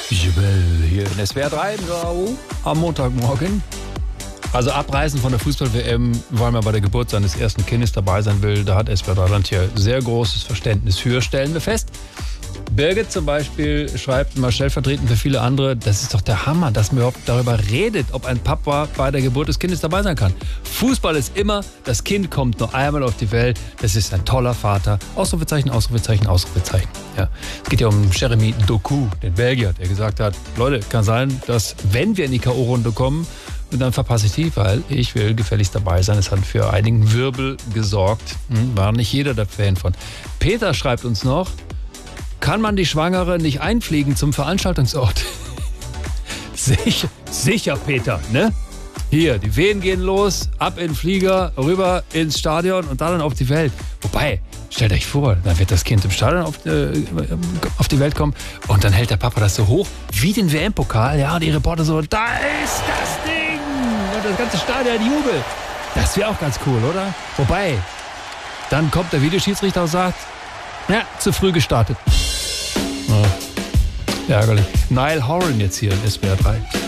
Hier in SWR 3 am Montagmorgen. Also abreisen von der Fußball-WM, weil man bei der Geburt seines ersten Kindes dabei sein will. Da hat SWR 3 hier sehr großes Verständnis für, stellen wir fest. Birgit zum Beispiel schreibt mal stellvertretend für viele andere, das ist doch der Hammer, dass man überhaupt darüber redet, ob ein Papa bei der Geburt des Kindes dabei sein kann. Fußball ist immer, das Kind kommt nur einmal auf die Welt, das ist ein toller Vater. Ausrufezeichen, Ausrufezeichen, Ausrufezeichen. Ja. Es geht ja um Jeremy Doku, den Belgier, der gesagt hat, Leute, kann sein, dass wenn wir in die K.O.-Runde kommen, und dann verpasse ich die, weil ich will gefälligst dabei sein. Es hat für einigen Wirbel gesorgt. War nicht jeder der Fan von. Peter schreibt uns noch, kann man die Schwangere nicht einfliegen zum Veranstaltungsort? Sicher, Peter, ne? Hier, die Wehen gehen los, ab in den Flieger, rüber ins Stadion und dann auf die Welt. Wobei, stellt euch vor, dann wird das Kind im Stadion auf die Welt kommen und dann hält der Papa das so hoch, wie den WM-Pokal, ja, und die Reporter so, da ist das Ding! Und das ganze Stadion jubelt. Das wäre auch ganz cool, oder? Wobei, dann kommt der Videoschiedsrichter und sagt, ja, zu früh gestartet. Ja, ärgerlich. Niall Horan jetzt hier in SWR 3.